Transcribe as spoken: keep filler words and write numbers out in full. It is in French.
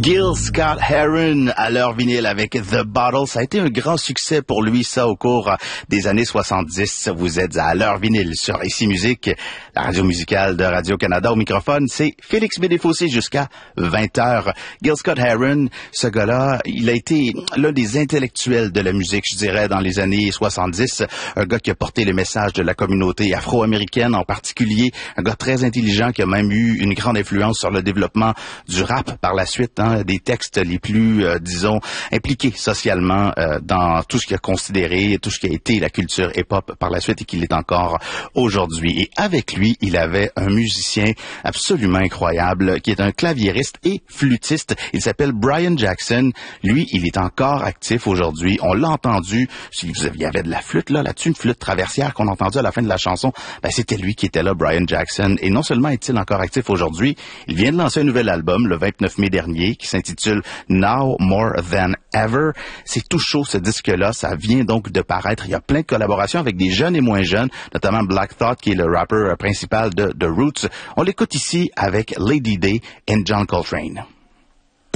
Gil Scott-Heron à l'heure vinyle avec The Bottle. Ça a été un grand succès pour lui, ça, au cours des années soixante-dix. Vous êtes à l'heure vinyle sur Ici Musique, la radio musicale de Radio-Canada. Au microphone, c'est Félix Bédéfossé jusqu'à vingt heures. Gil Scott-Heron, ce gars-là, il a été l'un des intellectuels de la musique, je dirais, dans les années soixante-dix. Un gars qui a porté le message de la communauté afro-américaine en particulier. Un gars très intelligent qui a même eu une grande influence sur le développement du rap par la suite. Hein, des textes les plus, euh, disons, impliqués socialement euh, dans tout ce qui a considéré, tout ce qui a été la culture hip-hop par la suite et qu'il est encore aujourd'hui. Et avec lui, il avait un musicien absolument incroyable qui est un claviériste et flûtiste. Il s'appelle Brian Jackson. Lui, il est encore actif aujourd'hui. On l'a entendu, si vous aviez, il y avait de la flûte là, là-dessus, une flûte traversière qu'on a entendue à la fin de la chanson. Ben, c'était lui qui était là, Brian Jackson. Et non seulement est-il encore actif aujourd'hui, il vient de lancer un nouvel album le vingt-neuf mai dernier qui s'intitule Now More Than Ever. C'est tout chaud, ce disque-là. Ça vient donc de paraître. Il y a plein de collaborations avec des jeunes et moins jeunes, notamment Black Thought, qui est le rappeur principal de The Roots. On l'écoute ici avec Lady Day et John Coltrane.